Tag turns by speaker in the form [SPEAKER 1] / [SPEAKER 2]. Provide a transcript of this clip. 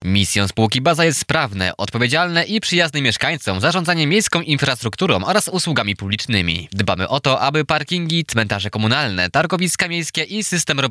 [SPEAKER 1] Misją spółki Baza jest sprawne, odpowiedzialne i przyjazne mieszkańcom zarządzanie miejską infrastrukturą oraz usługami publicznymi. Dbamy o to, aby parkingi, cmentarze komunalne, targowiska miejskie i system